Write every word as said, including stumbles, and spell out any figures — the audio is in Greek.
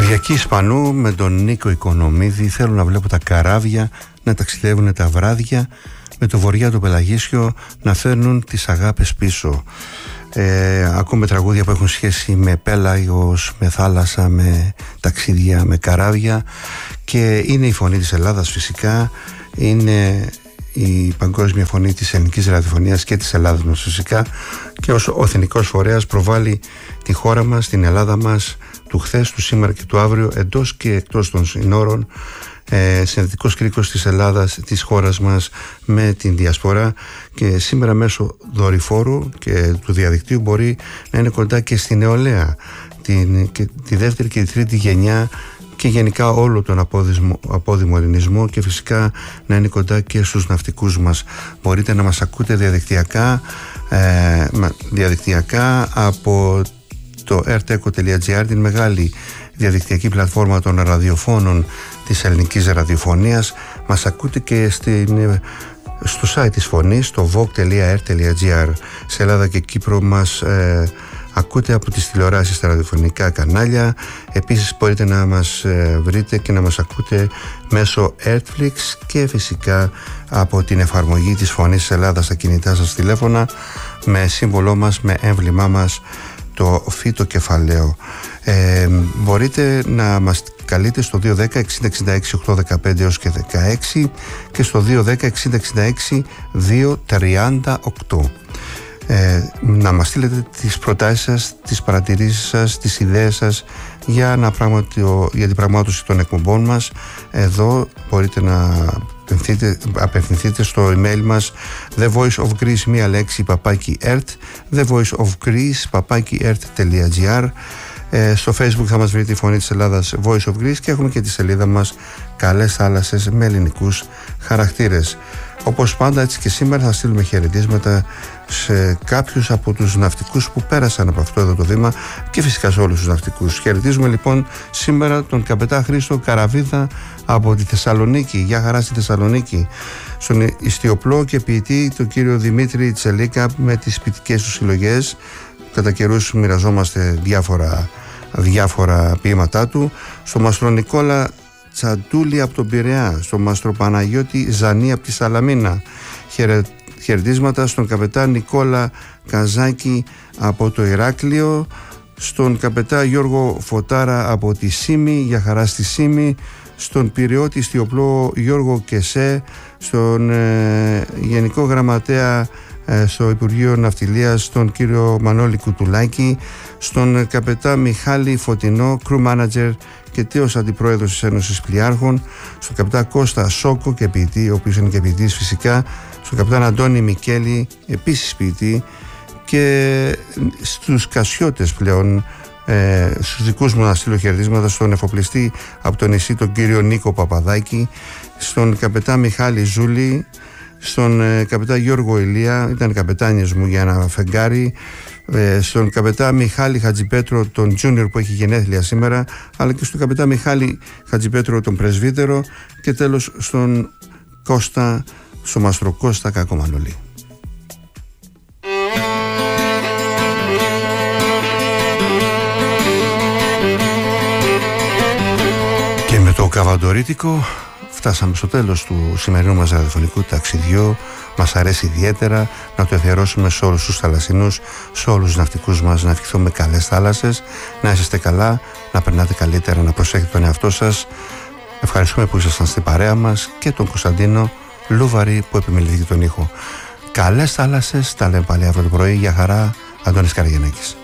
Κυριακή Ισπανού με τον Νίκο Οικονομίδη. Θέλω να βλέπω τα καράβια να ταξιδεύουν τα βράδια, με το βορειά του Πελαγίσιο να φέρνουν τις αγάπες πίσω. Ε, ακούμε τραγούδια που έχουν σχέση με πέλαγος, με θάλασσα, με ταξίδια, με καράβια, και είναι η φωνή της Ελλάδας φυσικά, είναι η παγκόσμια φωνή της ελληνικής ραδιοφωνίας και της Ελλάδας μας φυσικά, και ως ο εθνικός φορέας προβάλλει τη χώρα μας, την Ελλάδα μας, του χθες, του σήμερα και του αύριο, εντός και εκτός των συνόρων, ε, συνδετικός κρίκος της Ελλάδας, της χώρας μας με την διασπορά, και σήμερα μέσω δορυφόρου και του διαδικτύου μπορεί να είναι κοντά και στη νεολαία, την, και τη δεύτερη και τη τρίτη γενιά, και γενικά όλο τον απόδημο, απόδημο ελληνισμό, και φυσικά να είναι κοντά και στους ναυτικούς μας. Μπορείτε να μας ακούτε διαδικτυακά, ε, διαδικτυακά από το erteco τελεία gr, την μεγάλη διαδικτυακή πλατφόρμα των ραδιοφώνων της ελληνικής ραδιοφωνίας. Μας ακούτε και στην, στο site της φωνής, στο vogue τελεία r τελεία gr. Σε Ελλάδα και Κύπρο μας ε, ακούτε από τις τηλεοράσεις, στα ραδιοφωνικά κανάλια. Επίσης μπορείτε να μας ε, βρείτε και να μας ακούτε μέσω Airflix, και φυσικά από την εφαρμογή της Φωνής της Ελλάδας στα κινητά σας τηλέφωνα, με σύμβολό μας, με έμβλημά μας, το φύτο κεφαλαίο. Ε, μπορείτε να μας καλείτε στο δύο ένα μηδέν εξήντα εξήντα έξι οκτακόσια δεκαπέντε έως και δεκαέξι, και στο δύο ένα μηδέν εξήντα εξήντα έξι δύο τριάντα οκτώ. Ε, να μας στείλετε τις προτάσεις σας, τις παρατηρήσεις σας, τις ιδέες σας για, να πραγματο, για την πραγμάτωση των εκπομπών μας. Εδώ μπορείτε να απευθυνθείτε, απευθυνθείτε στο email μας the voice of greece, μία λέξη, παπάκι ert, the voice of greece παπάκι ert τελεία gr. Ε, στο Facebook θα μας βρείτε η Φωνή της Ελλάδας, Voice of Greece, και έχουμε και τη σελίδα μας Καλές Θάλασσες με ελληνικούς χαρακτήρες. Όπως πάντα, έτσι και σήμερα θα στείλουμε χαιρετίσματα σε κάποιους από τους ναυτικούς που πέρασαν από αυτό εδώ το βήμα, και φυσικά σε όλους τους ναυτικούς. Χαιρετίζουμε λοιπόν σήμερα τον καπετά Χρήστο Καραβίδα από τη Θεσσαλονίκη. Γεια χαρά στη Θεσσαλονίκη. Στον ιστιοπλό και ποιητή τον κύριο Δημήτρη Τσελίκα με τις ποιητικές του συλλογές. Κατά καιρούς μοιραζόμαστε διάφορα, διάφορα ποίηματά του. Στο μαστρο Νικόλα Τσαντούλη από τον Πειραιά, στον μαστρο Παναγιώτη Ζανή από τη Σαλαμίνα. Χαιρε, χαιρετίσματα στον καπετά Νικόλα Καζάκη από το Ηράκλειο, στον καπετά Γιώργο Φωτάρα από τη Σύμη, για χαρά στη Σύμη, στον Πειριώτη ιστιοπλό Γιώργο Κεσέ, στον ε, Γενικό Γραμματέα ε, στο Υπουργείο Ναυτιλίας τον κύριο Μανώλη Κουτουλάκη, στον καπετά Μιχάλη Φωτεινό, crew manager και τέος αντιπρόεδρος της Ένωσης Πλοιάρχων, στον καπετά Κώστα Σόκο και ποιητή, ο οποίος είναι και ποιητής φυσικά, στον καπετάν Αντώνη Μικέλη, επίσης ποιητή, και στους Κασιώτες πλέον, ε, στους δικούς μου να στείλω χαιρετίσματα, στον εφοπλιστή από το νησί τον κύριο Νίκο Παπαδάκη, στον καπετά Μιχάλη Ζούλη, στον ε, καπετά Γιώργο Ηλία, ήταν καπετάνιος μου για ένα φεγγάρι, ε, στον καπετά Μιχάλη Χατζιπέτρο τον Junior που έχει γενέθλια σήμερα, αλλά και στον καπετά Μιχάλη Χατζιπέτρο τον Πρεσβύτερο, και τέλος στον Κώστα, στον Μαστρο Κώστα Κακομανολή. Και με το καβαντορίτικο φτάσαμε στο τέλος του σημερινού μας ραδιοφωνικού ταξιδιού. Μας αρέσει ιδιαίτερα να το αφιερώσουμε σε όλους τους θαλασσινούς, σε όλους τους ναυτικούς μας, να ευχηθούμε καλές θάλασσες, να είσαστε καλά, να περνάτε καλύτερα, να προσέχετε τον εαυτό σας. Ευχαριστούμε που ήσασταν στην παρέα μας, και τον Κωνσταντίνο Λούβαρη που επιμελήθηκε τον ήχο. Καλές θάλασσες, τα λέμε πάλι αύριο το πρωί. Για χαρά, Αντώνης Καραγεννάκης.